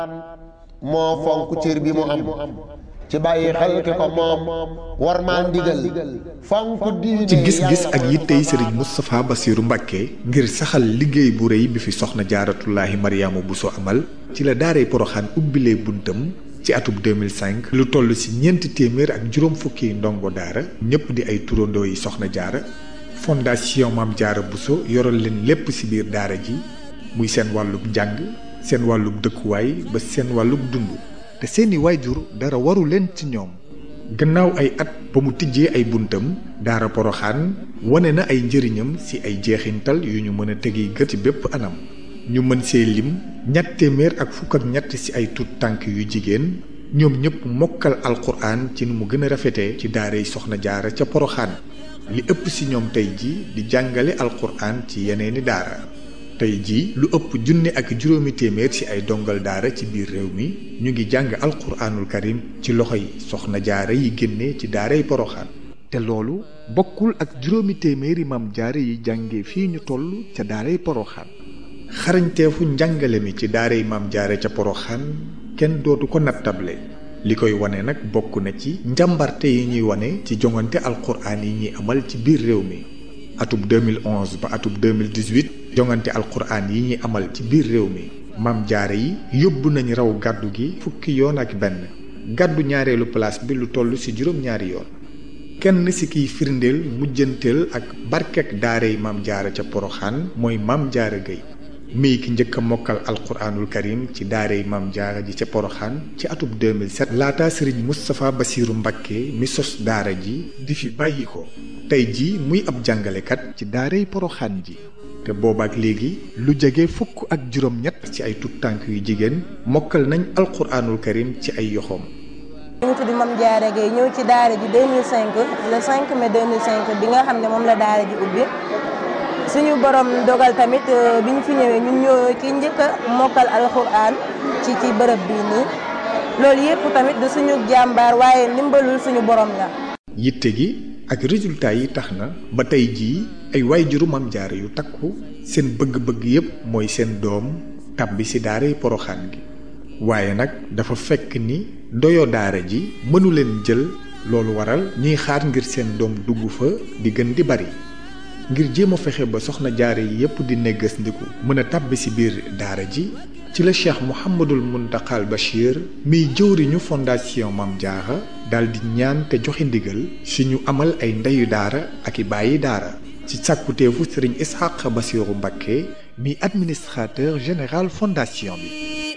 moo fonk cër bi mu am ci bàyyi xel ki ko moom war maa ndigal fonk diine ci gis-gis ak yittey Serigne Moustapha Bassirou Mbacké ngir saxal liggéey bu rëy bi fi soxna Jaaratullaahi Mariama Bousso amal ci la daaray Poroxaan ubbilee buntam ci atub 2005 lu toll ci ñeenti téeméer ak juróom fukki ndongo daara ñëpp di ay turandoo yi soxna jaara fondation Maam Jaara Bousso yoral leen lépp ci biir daara ji muy seen wàllub njàng seen wàllub dëkkuwaay ba seen wàllub dund te seeni waajur dara waru leen ci ñoom. gannaaw ay at ba mu tijjee ay buntam daara Poroxaan wane na ay njëriñam ci ay jeexintal yu ñu mën a tegi gët ci bépp anam ñu mën see lim ñett téeméer ak fukk ak ñett ci ay tut tànk yu jigéen ñoom ñëpp mokkal alxuraan ci nu mu gën a rafetee ci daaray soxna jaara ca Poroxaan li ëpp ci ñoom tey ji di jàngale alxuraan ci yeneeni daara tey jii lu ëpp junne ak juróomi téeméer ci ay dongal daara ci biir réew mi ñu ngi jàng alquraanul karim ci loxoy soxna jaara yi génne ci daaray Poroxaan te loolu bokkul ak juróomi téeméeri maam jaara yi jànge fii ñu toll ca daaray Poroxaan xarañteefu njàngale mi ci daaray maam jaara ca Poroxaan kenn dootu ko nattable li koy wane nag bokk na ci njàmbarte yi ñuy wane ci jongante alquraan yi ñuy amal ci biir réew mi atub 2011 ba atub 2018 jongante alquraan yi ñuy amal ci biir réew mi maam jaara yi yóbbu nañ raw gàddu gi fukki yoon ak benn gàddu ñaareelu place bi lu toll ci juróom-ñaari yoon kenn ci kiy firndeel mujjanteel ak barkek daaray maam jaara ca Poroxaan mooy maam jaara Gueye mii ki njëkk a mokkal alquraanul karim ci daaray maam jaara ji ca Poroxaan ci atub 2007 laata Serigne Moustapha Bassirou Mbacké mi sos daara ji di fi bàyyi ko tey ji muy ab jàngalekat ci daaray Poroxaan ji te boobaak léegi lu jege fukk ak juróom-ñett ci ay tut tànk yu jigéen mokkal nañ alquraanul karim ci ay yoxoom. ñu ngi tudd Mame Diarra Gueye ñëw ci daara ji 2005 le 5 mai 2005 bi nga xam ne moom la daara ji ubbi suñu borom dogal tamit bi ñu fi ñëwee ñun ñoo ki njëkk a mokkal alquraan ci bërëb bii nii loolu yëpp tamit du suñu jàmbaar waaye ndimbalul suñu borom la. yitte gi ak résultat yi tax na ba tey jii ay waajuru Maam Jaara yu takku seen bëgg-bëgg yépp mooy seen doom tàbbi ci daaray Poroxaan gi waaye nag dafa fekk ni ndoyo daara ji mënu leen jël loolu waral ñuy xaar ngir seen doom dugg fa di gën di bari ngir jéem a fexe ba soxna jaara yi yépp di neggas ndiku mën a tàbbi ci biir daara ji ci la Cheikh Mouhamadul Muntaxal Bachir miy jëwriñu fondation Maam Jaara daldi ñaan te joxe ndigal si ñu amal ay ndeyu daara ak i bàyyi daara ci sàkkuteefu Serigne Ishaq Bassirou Mbacké mi administrateur général fondation bi.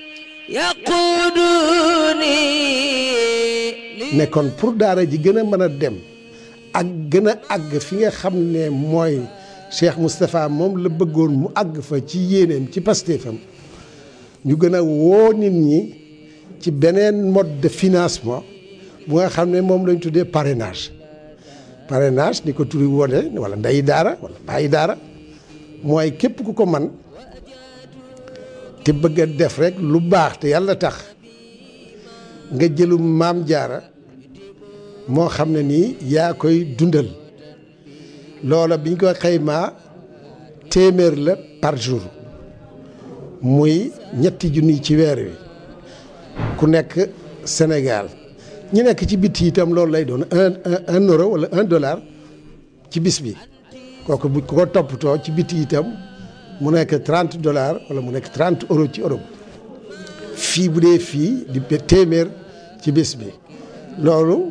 ne kon pour daara ji gën a mën a dem ak gën a àgg fi nga xam ne mooy Cheikh Moustapha moom la bëggoon mu àgg fa ci yéeneem ci pastéefam ñu gën a woo nit ñi ci beneen mode de financement bu nga xam ne moom lañ tuddee parrainage ni ko turi wone wala ndeyi daara wala bàyyi daara mooy képp ku ko man te bëgg a def rek lu baax te yàlla tax nga jëlu Maam Jaara moo xam ne nii yaa koy dundal loola biñ ko xaymaa téeméer la par jour muy ñetti junni ci weer wi ku nekk Sénégal ñi nekk ci bitti itam loolu lay doon un euro wala $1 ci bis bi kooku bu ko toppatoo ci bitti itam mu nekk $30 wala mu nekk 30 euros ci Europe fii bu dee fii di téeméer ci bis bi loolu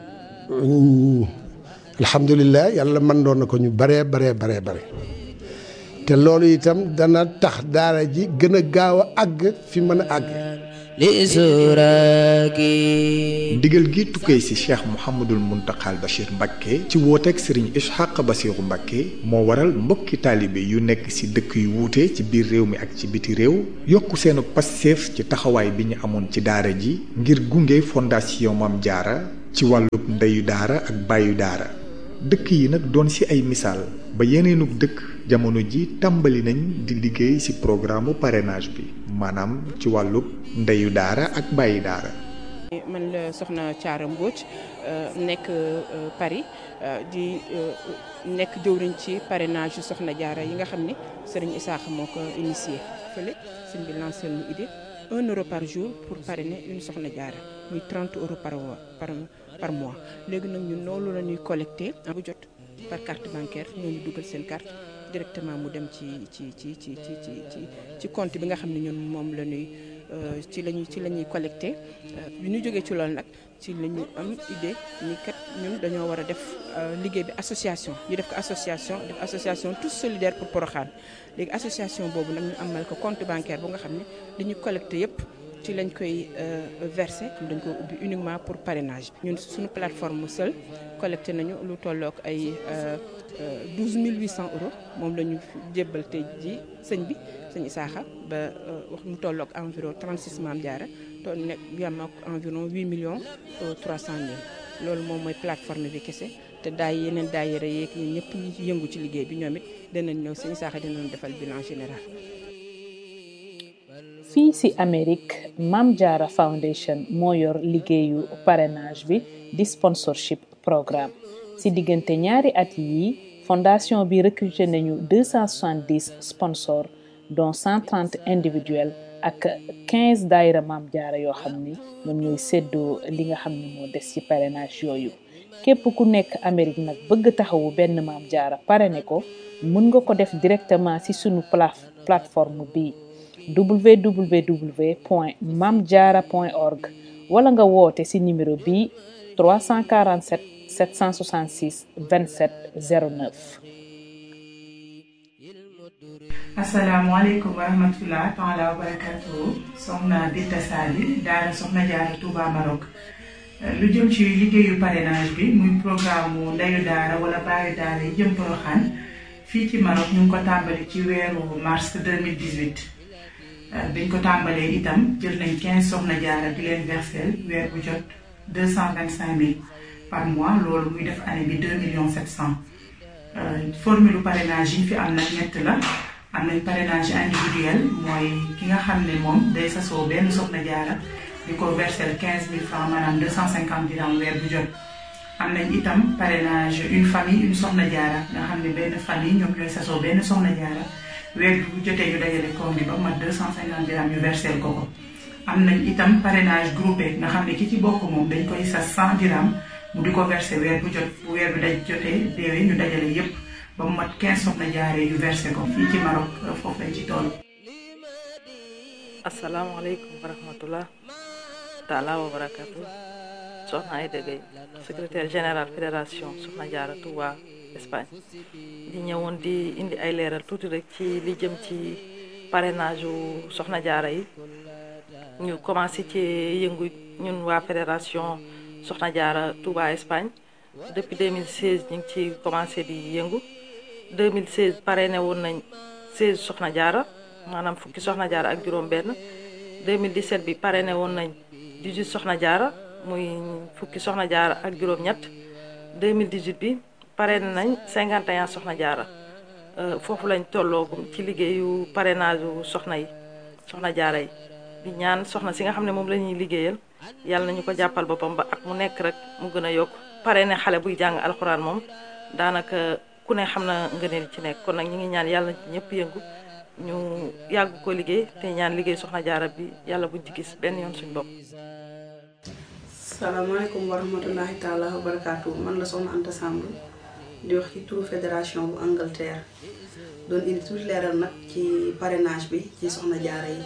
alhamdulilah yàlla mën doon na ko ñu bare te loolu itam dana tax daara ji gën a gaaw a àgg fi mën a àgg. ndigal gi tukkee ci Cheikh Mouhamadul Muntaxal Bachir Mbacké ci wooteeg Serigne Ishaq Bassirou Mbacké moo waral mbokki taalibe yu nekk ci dëkk yu wuute ci biir réew mi ak ci biti réew yokku seenu passeef ci taxawaay bi ñu amoon ci daara ji ngir gunge fondation Maam Jaara ci wàllub ndeyu daara ak bàyyu daara dëkk yi nag doon ci ay misaal ba yeneenug dëkk jamono ji tàmbali nañ di liggéey ci programme parrainage bi maanaam ci wàllub ndeyu daara ak bàyyi daara. man la soxna Thiara Mbodj nekk Paris di nekk jëwriñ ci parrainage yu soxna jaara yi nga xam ni Serigne Issakha moo ko initié fële sëñ bi lancé lu idée 1 euro par jour pour parrainer une Soxna Jaara muy 30 euros par mois léegi nag ñun loolu la ñuy collecté bu jot par carte bancaire ñooñu dugal seen carte directement mu dem ci compte bi nga xam ne ñun moom la ñuy ci la ñuy collecté bi ñu jógee ci loolu nag ci la ñu am idée ni kat ñun dañoo war a def liggéey bi association ñu def ko association tous solidaires pour Porokhane léegi association boobu nag ñu amal ko compte bancaire bu nga xam ne li ñu collecté yëpp ci lañ koy versé dañ ko ubbi uniquement pour parrainage ñun suñu plateforme seul collecté nañu lu tollook ay 12 800 euros moom la ñu jébbal tey ji sëñ Isaaxa ba wax mu tollook environ 36 Maam Jaara to nekk yam ak environ 8 millions 300 mille loolu moom mooy plateforme bi kese te yeneen daayira yeeg ñun ñëpp ñi ci yëngu ci liggéey bi ñoom it dinañ ñëw sëñ Isaaxa dinañ defal bilan général. fii ci Amérique Maam Jaara Foundation moo yor liggéeyu parrainage bi di sponsorship programme ci diggante ñaari at yi fondation bi recruté nañu 270 sponsors dont 130 individuels ak 15 daayira Maam Jaara yoo xam ni ñoom ñooy séddoo li nga xam ne moo des ci parrainage yooyu képp ku nekk Amérique nag bëgg taxawu benn Maam Jaara parrainé ko mën nga ko def directement ci sunu plateforme bi www.mamdiara.org wala nga woote ci numéro bi 347 766 27 09. asalaamaaleykum wa rahmatulah taala wa barakatuhu soxna Binta Sali daara Soxna Jaara Touba Maroc lu jëm ci liggéeyu parrainage bi muy programme mu ndeyu daara wala baayu daara yi jëm Porokhane fii ci Maroc ñu ngi ko tàmbali ci weeru mars 2018 biñ ko tàmbalee itam jël nañ 15 Soxna Jaara di leen versel weer bu jot 225 000 par mois loolu muy def année bi 2 700 000 formule parrainage yi fi am nag ñett la am nañ parrainage individuel mooy ki nga xam ne moom day sasoo benn Soxna Jaara di ko versel 15 000 francs maanaam 250 dirham weer bu jot am nañ itam parrainage une famille une Soxna Jaara nga xam ne benn famille ñoom ñooy sasoo benn Soxna Jaara weer bu jotee ñu dajale koom bi ba mat 250 dirham ñu versel ko am nañ itam parrainage groupé nga xam ne ki ci bokk moom dañ koy sas 100 dirham mu di ko versé weer bu jot bu weer bi daj jotee deewee ñu dajale yépp ba mu mat 15 Soxna Jaara yu versé ko fii ci Maroc foofu lañ ci toll. asalaamaaleykum wa rahmatullah taala wa barakatu soxna Aïda Gueye secrétaire général fédération Soxna Jaara Touba Espagne di ñëwoon di indi ay leeral tuuti rek ci li jëm ci parrainage u Soxna Jaara yi ñu commencé ci yëngu ñun waa fédération Soxna Jaara Touba Espagne depuis 2016 ñu ngi ci commencé di yëngu 2016 parrainé woon nañ 16 Soxna Jaara maanaam fukki Soxna Jaara ak juróom benn 2017 bi parrainé woon nañ 18 Soxna Jaara muy fukki Soxna Jaara ak juróom ñett 2018 bi parrainé nañ 51 Soxna Jaara foofu lañ tolloogum ci liggéeyu parrainage u Soxna Jaara yi di ñaan soxna si nga xam ne moom la ñuy liggéeyal yàlla nañu ko jàppal boppam ba ak mu nekk rek mu gën a yokk parrainé xale buy jàng alxuraan moom daanaka ku ne xam na ngëneel ci nekk kon nag ñu ngi ñaan yàlla ñëpp yëngu ñu yàgg ko liggéey te ñaan liggéey Soxna Jaara bi yàlla buñ ci gis benn yoon suñ bopp. salaamaaleykum wa rahmatullahi taala wa barakaatu man la soxna Anta Samb di wax ci turu fédération bu Angleterre doon indi tuuti leeral nag ci parrainage bi ci Soxna Jaara yi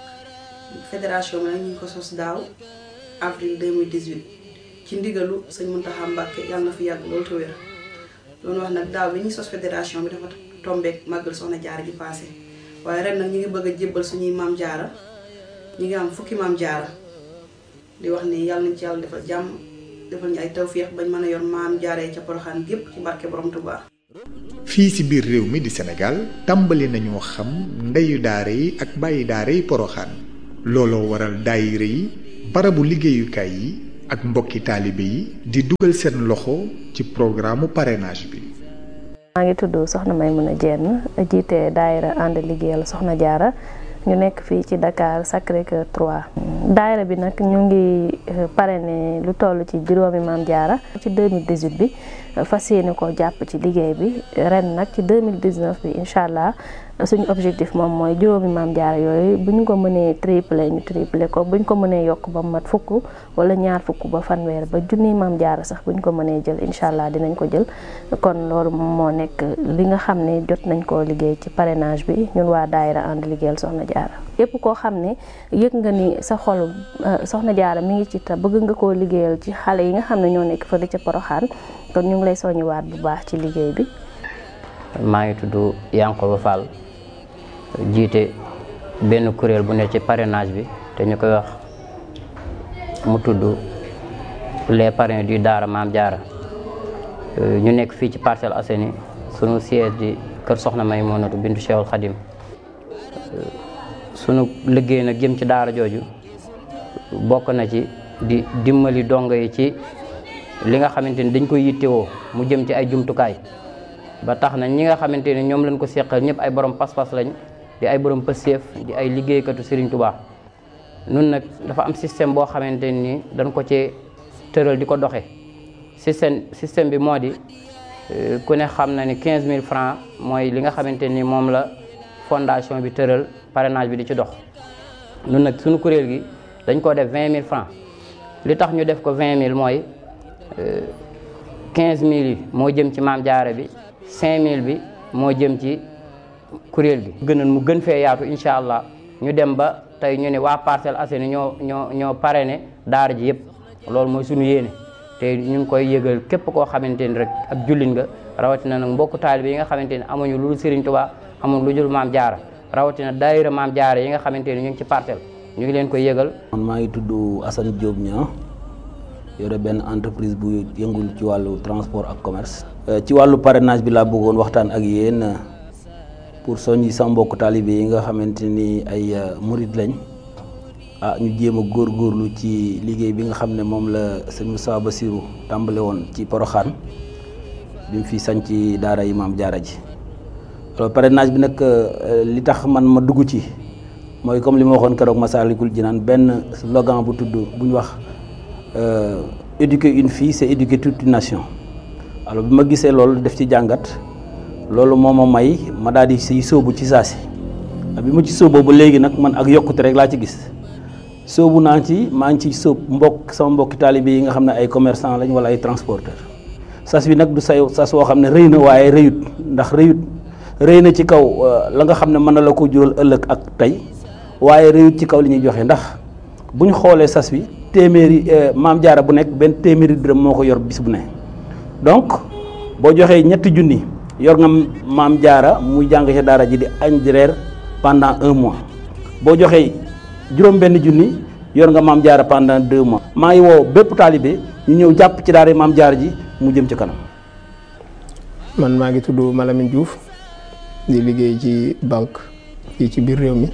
fédération bi nag ñu ngi ko sos daaw avril 2018 ci ndigalu sëñ Muntaxa Mbàkke yàlla na fi yàgg loolu te wér doon wax nag daaw bi ñuy sos fédération bi dafa tombeek màggal Soxna Jaara ji passé waaye ren nag ñu ngi bëgg a jébbal suñuy Maam Jaara ñu ngi am fukki Maam Jaara di wax ni yàlla nañ ci yàlla defal jàmm defal ñu ay tawféex bañ mën a yor Maam Jaara yi ca Porokhane gépp ci barke Borom Touba. fii ci biir réew mi di Sénégal tàmbali nañoo xam ndeyu daara yi ak bàyyi daara yi Porokhane looloo waral daayira yi barabu liggéeyukaay yi ak mbokki taalibe yi di dugal seen loxo ci programme parrainage bi. maa ngi tudd Soxna Maymuna Jenn jiite daayira ànd liggéeyal Soxna Jaara ñu nekk fii ci Dakar Sacré-Cœur 3. daayira bi nag ñu ngi parrainé lu toll ci juróomi Maam Jaara ci 2018 bi fas yéene ko jàpp ci liggéey bi ren nag ci 2019 bi incha allah suñu objectif moom mooy juróomi maam jaara yooyu bu ñu ko mënee tripler ñu tripler ko bu ñu ko mënee yokk ba mat fukk wala ñaar fukk ba fanweer ba junni maam jaara sax bu ñu ko mënee jël incha allah dinañ ko jël. kon loolu moo nekk li nga xam ne jot nañ koo liggéey ci parrainage bi ñun waa daayira ànd liggéeyal Soxna Jaara. yépp koo xam ne yëg nga ni sa xolu Soxna Jaara mi ngi ci te bëgg nga koo liggéeyal ci xale yi nga xam ne ñoo nekk fële ca Poroxaan kon ñu ngi lay soññiwaat bu baax ci liggéey bi. maa ngi tudd Yankoba Fall jiite benn kuréel bu ne ci parrainage bi te ñu koy wax mu tudd les parrains du Daara Maam Jaara ñu nekk fii ci Parcelles Assainies sunu siège di kër Soxna Maymunatu bintu Cheikhul Khadim sunu liggéey nag jëm ci daara jooju bokk na ci di dimbali dongo yi ci li nga xamante ni dañ koy yittewoo mu jëm ci ay jumtukaay ba tax na ñi nga xamante ni ñoom lañ ko seqal ñëpp ay borom pas-pas lañ di ay borom pëseef di ay liggéeykatu Serigne Touba nun nag dafa am système boo xamante ni dañ ko ci tëral di ko doxe système bi moo di ku ne xam na ni 15000 francs mooy li nga xamante ni moom la fondation bi tëral parrainage bi di ci dox nun nag suñu kuréel gi dañ ko def 20000 francs li tax ñu def ko 20000 mooy 15000 yi moo jëm ci maam jaara bi 5000 bi moo jëm ci kuréel gi gënoon mu gën fee yaatu incha allah ñu dem ba tey ñu ne waa Parcelles Assainies ñoo parrainé daara ji yëpp loolu mooy suñu yéene te ñu ngi koy yëgal képp koo xamante ni rek ak jullit nga rawatina nag mbokku taalibe yi nga xamante ni amuñu lu dul Serigne Touba amuñu lu dul maam jaara rawatina daayira maam jaara yi nga xamante ni ñu ngi ci parcelle ñu ngi leen koy yëgal. man maa ngi tudd Assane Diop Niang yore benn entreprise bu yëngul ci wàllu transport ak commerce. ci wàllu parrainage bi laa bëggoon waxtaan ak yéen pour soññi sa mbokku taalibe yi nga xamante ni ay murid lañ ñu jéem a góorgóorlu ci liggéey bi nga xam ne moom la sëñ Moussa Bassirou tàmbale woon ci Poroxaan bi mu fi sañ ci daara yi maam jaara ji. alors parrainage bi nag li tax man ma dugg ci mooy comme li ma waxoon keroog Massalikul Jinaan benn slogan bu tudd bu ñu wax éduquer une fille c'est éduquer toute une nation. alors bi ma gisee loolu def ci jàngat loolu moo ma may ma daal di siy sóobu ci saa si bi ma ci sóoboo ba léegi nag man ak yokkute rek laa ci gis sóobu naa ci maa ngi ci sóob sama mbokki taalibe yi nga xam ne ay commerçant lañ wala ay transporteur sas bi nag du sas woo xam ne rëy na waaye rëyut ndax rëy na ci kaw la nga xam ne mën na la ko jural ëllëg ak tey waaye rëyut ci kaw li ñuy joxe ndax bu ñu xoolee sas bi téeméeri maam jaara bu nekk benn téeméeri dërëm moo ko yor bis bu ne donc boo joxee 3 junni yor nga maam jaara muy jàng ci daara ji di añ di reer pendant 1 mois boo joxee juróom-benn junni yor nga maam jaara pendant 2 mois. maa ngi woo bépp taalibe ñu ñëw jàpp ci daara maam jaara ji mu jëm ci kanam. man maa ngi tudd Malamine Diouf di liggéey ci banque fii ci biir réew mi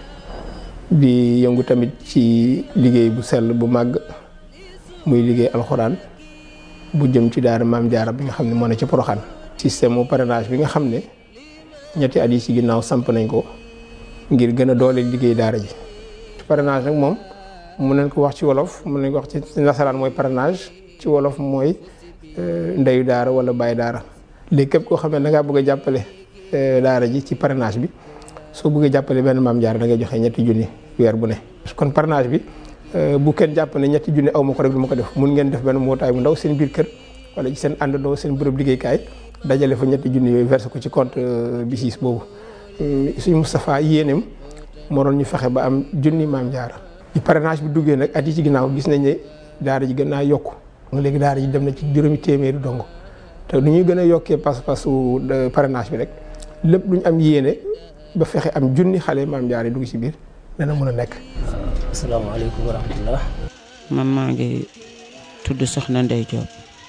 di yëngu tamit ci liggéey bu sell bu màgg muy liggéey alxuraan bu jëm ci daara maam jaara bi nga xam ne moo ne ci Poroxaan. système mu parrainage bi nga xam ne ñetti at yi ci ginnaaw samp nañ ko ngir gën a doole liggéey daara ji. parrainage nag moom mun nañ ko wax ci wolof mun nañ ko wax ci nasaraan mooy parrainage ci wolof mooy ndeyu daara wala bàyyi daara. léegi képp koo xam ne da ngaa bëgg a jàppale daara ji ci parrainage bi soo bëggee jàppale benn maam jaara da ngay joxe 3 junni weer bu ne. kon parrainage bi bu kenn jàpp ne 3 junni aw ma ko rek du ma ko def mun ngeen def benn mbootaay bu ndaw seen biir kër wala ci seen àndandoo seen bërëb liggéeykaay dajale fa 3 junni yooyu versé ko ci compte BICIS boobu. suñu Moustapha yéeneem moo doon ñu fexe ba am junni maam jaara. ci parrainage bi duggee nag at yi ci ginnaaw gis nañ ne daara ji gën naa yokku léegi daara ji dem na ci juróomi téeméeri dongo te nu ñuy gën a yokkee pas-pasu parrainage bi rek lépp lu ñu am yéene ba fexe am junni xale maam jaara dugg ci biir dana mën a nekk. asalaamaaleykum wa rahmatullah. man maa ngi tudd Soxna Ndey Diop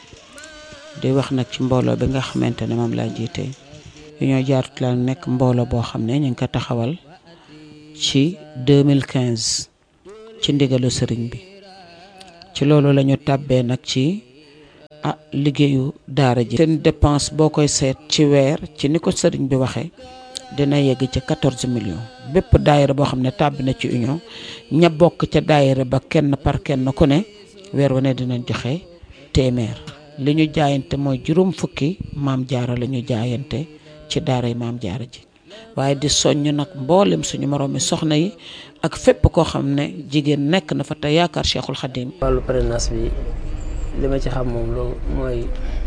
di wax nag ci mbooloo bi nga xamante ne moom laa jiite Union Jaaratu la nekk mbooloo boo xam ne ñu ngi ko taxawal ci 2015 ci ndigalu sëriñ bi ci loolu la ñu tàbbee nag ci liggéeyu daara ji. seen dépense boo koy seet ci weer ci ni ko sëriñ bi waxee dina yegg ci 14 millions bépp daayira boo xam ne tàbbi na ci union ña bokk ca daayira ba kenn par kenn ku ne weer wu ne dinañ joxe téeméer. li ñu jaayante mooy 50 maam jaara la ñu jaayante ci daara yi maam jaara ji waaye di soññ nag mboolem suñu moroomi soxna yi ak fépp koo xam ne jigéen nekk na fa te yaakaar Cheikhul Khadim. wàllu parrainage bi li ma ci xam moom lu mooy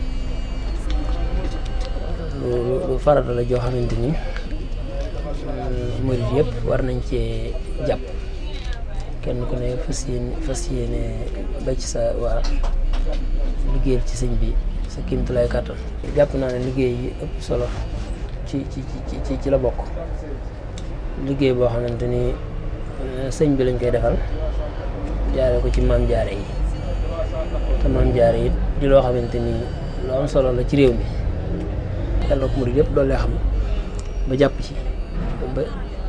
lu farata la joo xamante ni murid yëpp war nañ cee jàpp kenn ku ne fas yéene ba ci sa waa liggéeyal ci sëñ bi sa kéemtulaay kàttan. jàpp naa ne liggéey yi ëpp solo ci la bokk liggéey boo xamante ni sëñ bi lañ koy defal jaare ko ci maam jaare yi te maam jaare yi di loo xamante ni lu am solo la ci réew mi yàlla ko murid yëpp doolu lay xam ba jàpp ci ba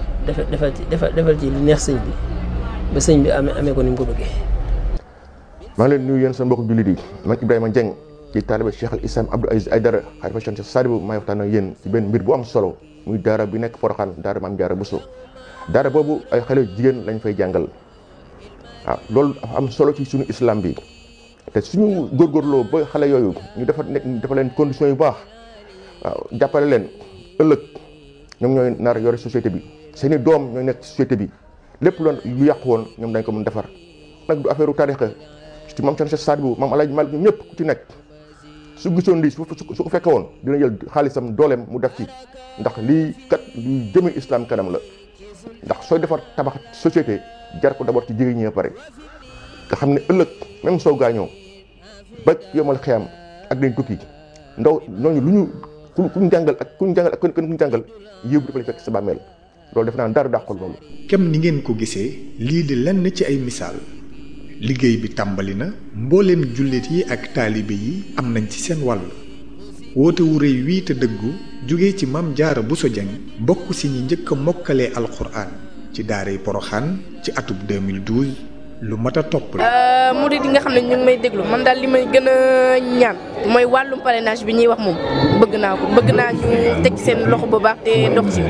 defal ci li neex sëñ bi ba sëñ bi amee ko ni mu ko bëggee. maa ngi leen nuyu yéen sa mbokk jullit yi man Ibrahima Dieng di taalibe Cheikh al Islam Abdou Aziz Aïdara xalifa Cheikh Sadibou maay waxtaan ak yéen ci benn mbir bu am solo muy daara bi nekk Porokhane daara Maam Jaara Bousso. daara boobu ay xale jigéen lañ fay jàngal waaw loolu dafa am solo ci suñu islam bi te suñu góorgóorloo ba xale yooyu ñu dafa leen conditions yu baax waaw jàppale leen ëllëg ñoom ñooy nar yore société bi seeni doom ñooy nekk société bi lépp lu yàqu woon ñoom dañ ko mën defar nag du affaire u tarixa ci maam Cheikh Sadibou maam Alaaji Malik ñëpp ku ci nekk su gisoon lii su ko fekke woon dina jël xaalisam dooleem mu def ci ndax lii kat luy jëme islam kanam la ndax sooy defar tabax société jar ko d'abord ci jigéen ñi pare nga xam ne ëllëg même soo gaañoo ba yomal xiyam ak dañ tukki ndaw ñooñu lu ñu kuñ jàngal ak kuñ jàngal yëw bi dafa lay fekk sa bàmmeel loolu def naa dara dàqul loolu. kem ni ngeen ko gisee lii di lenn ci ay misaal liggéey bi tàmbali na mbooleem jullit yi ak taalibe yi am nañ ci seen wàll woote wu rëy wii te dëggu jóge ci Maam Jaara Bousso Dieng bokk si ñi njëkk a mokkalee alxuraan ci daaray Porokhane ci atub 2012 lu mat a topp la. murid yi nga xam ne ñu ngi may déglu man daal li may gën a ñaan mooy wàllum parrainage bi ñuy wax moom bëgg naa ñu teg seen loxo bu baax te dox ci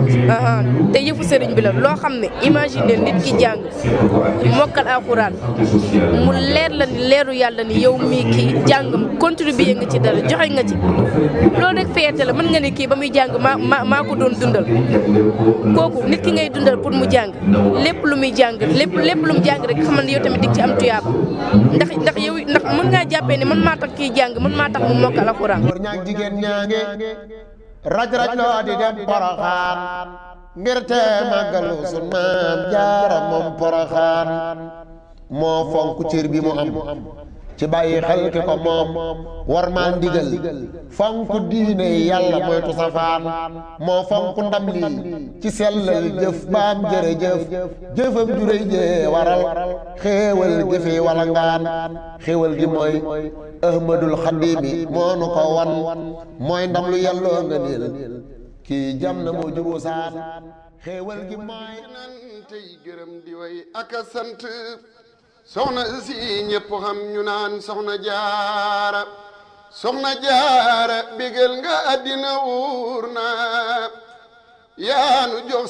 te yëfu sëriñ bi la loo xam ne imagine nit ki jàng mokkal alxuraan mu leer la ni leeru yàlla ni yow mii kii jàngam contribuer nga ci dara joxe nga ci loolu rek fierté la mën nga ne kii ba muy jàng maa ko doon dundal kooku nit ki ngay dundal pour mu jàng lépp lu muy jàng lépp lu mu jàng rek xamal ne yow tamit dig ci am tuyaaba ndax mën ngaa jàppee ne man maa tax kii jàng man maa tax mu mokkal alxuraan. góor ñaag jigéen ñaange raj loo di dem Porokhane ngir te màggalu sun Maam Jaara moom Porokhane moo fonk cër bi mu am ci bàyyi xel ki ko moom war maa ndigal fonk diine yàlla moytu safaan moo fonk ndam lii ci sellal jëf baam jërëjëf jëfam juréy jee waral xéewal jëfe wala ngaan xéewal gi mooy ahmadul xadimi moo nu ko wan mooy ndam lu yàlloo nga niil kii jam na moo jubu saan xéewal gi mooy nan tey gërëm di way ak a sant soxna si ñëpp xam ñu naan soxna jaara bégal nga àddina wuur na yaanu jox